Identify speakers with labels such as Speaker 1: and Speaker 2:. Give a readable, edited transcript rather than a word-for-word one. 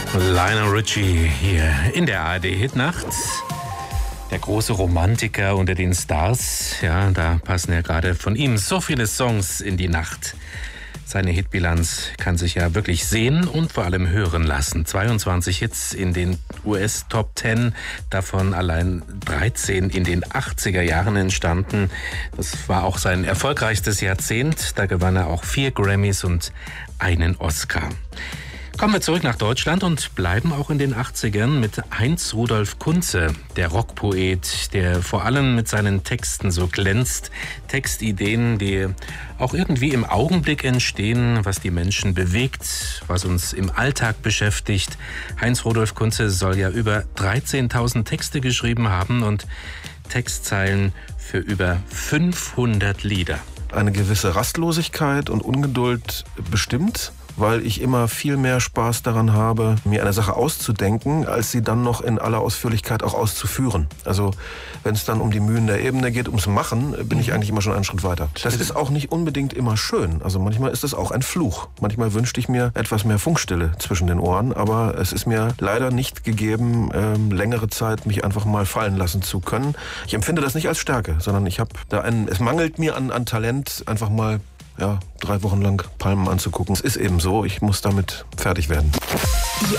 Speaker 1: Lionel Richie hier in der ARD-Hitnacht. Der große Romantiker unter den Stars. Ja, da passen ja gerade von ihm so viele Songs in die Nacht. Seine Hitbilanz kann sich ja wirklich sehen und vor allem hören lassen. 22 Hits in den US-Top 10, davon allein 13 in den 80er Jahren entstanden. Das war auch sein erfolgreichstes Jahrzehnt. Da gewann er auch 4 Grammys und einen Oscar. Kommen wir zurück nach Deutschland und bleiben auch in den 80ern mit Heinz Rudolf Kunze, der Rockpoet, der vor allem mit seinen Texten so glänzt. Textideen, die auch irgendwie im Augenblick entstehen, was die Menschen bewegt, was uns im Alltag beschäftigt. Heinz Rudolf Kunze soll ja über 13.000 Texte geschrieben haben und Textzeilen für über 500 Lieder.
Speaker 2: Eine gewisse Rastlosigkeit und Ungeduld bestimmt, weil ich immer viel mehr Spaß daran habe, mir eine Sache auszudenken, als sie dann noch in aller Ausführlichkeit auch auszuführen. Also wenn es dann um die Mühen der Ebene geht, ums Machen, bin ich eigentlich immer schon einen Schritt weiter. Das ist auch nicht unbedingt immer schön. Also manchmal ist es auch ein Fluch. Manchmal wünschte ich mir etwas mehr Funkstille zwischen den Ohren, aber es ist mir leider nicht gegeben, längere Zeit mich einfach mal fallen lassen zu können. Ich empfinde das nicht als Stärke, sondern ich habe da es mangelt mir an Talent, einfach mal 3 Wochen lang Palmen anzugucken. Es ist eben so, ich muss damit fertig werden.
Speaker 3: Die